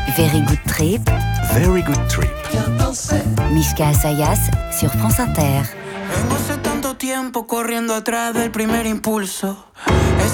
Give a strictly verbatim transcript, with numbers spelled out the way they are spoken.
Very Good Trip. Very Good Trip. Mishka Asayas sur France Inter. Vengo hace tanto tiempo corriendo atrás del primer impulso.